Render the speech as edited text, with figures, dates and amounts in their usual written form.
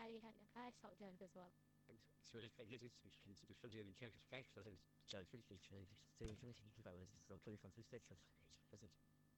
I saw them as well. So it's like this is to show you in terms of facts, doesn't so 50 so 20 from 2 states doesn't